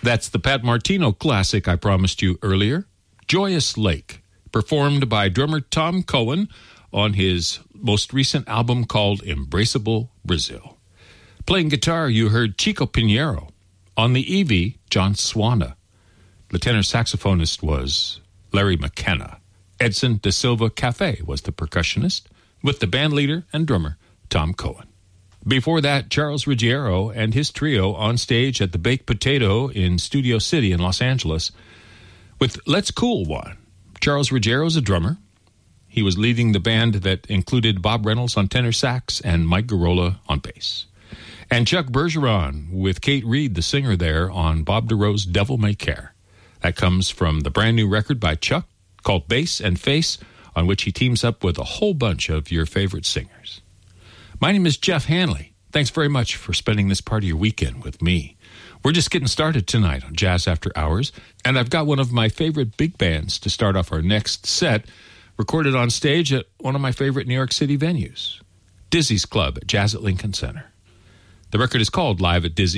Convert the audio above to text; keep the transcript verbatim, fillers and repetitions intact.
That's the Pat Martino classic I promised you earlier, Joyous Lake, performed by drummer Tom Cohen on his most recent album called Embraceable Brazil. Playing guitar, you heard Chico Pinheiro. On the Evie, John Swana. The tenor saxophonist was Larry McKenna. Edson da Silva Cafe was the percussionist, with the band leader and drummer Tom Cohen. Before that, Charles Ruggiero and his trio on stage at the Baked Potato in Studio City in Los Angeles with Let's Cool One. Charles Ruggiero is a drummer. He was leading the band that included Bob Reynolds on tenor sax and Mike Garola on bass. And Chuck Bergeron with Kate Reed, the singer there, on Bob DeRoe's Devil May Care. That comes from the brand new record by Chuck called Bass and Face, on which he teams up with a whole bunch of your favorite singers. My name is Jeff Hanley. Thanks very much for spending this part of your weekend with me. We're just getting started tonight on Jazz After Hours, and I've got one of my favorite big bands to start off our next set, recorded on stage at one of my favorite New York City venues, Dizzy's Club at Jazz at Lincoln Center. The record is called Live at Dizzy.